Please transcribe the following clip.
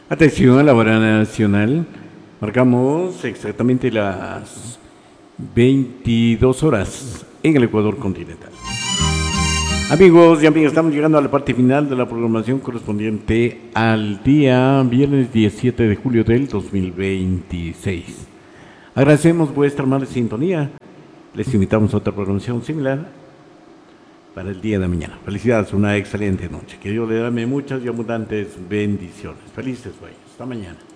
Atención a la hora nacional. Marcamos exactamente las 22 horas en el Ecuador continental. Amigos y amigas, estamos llegando a la parte final de la programación correspondiente al día viernes 17 de julio del 2026. Agradecemos vuestra amable sintonía. Les invitamos a otra programación similar para el día de mañana. Felicidades, una excelente noche. Que Dios le dame muchas y abundantes bendiciones. Felices sueños. Hasta mañana.